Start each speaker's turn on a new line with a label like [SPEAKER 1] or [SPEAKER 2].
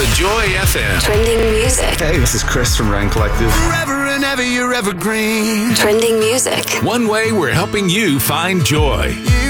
[SPEAKER 1] The Joy FM.
[SPEAKER 2] Trending music.
[SPEAKER 3] Hey, this is Chris from Rand Collective.
[SPEAKER 4] Forever and ever, you're evergreen.
[SPEAKER 2] Trending music.
[SPEAKER 1] One way we're helping you find joy.